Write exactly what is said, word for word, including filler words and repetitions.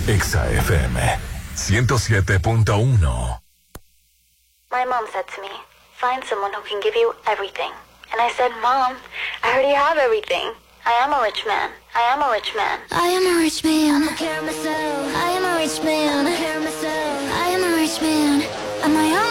Exa F M ciento siete punto uno. My mom said to me, find someone who can give you everything. And I said, Mom, I already have everything. I am a rich man. I am a rich man. I am a rich man. I care myself. I am a rich man. I care myself. I am a rich man. I'm my own.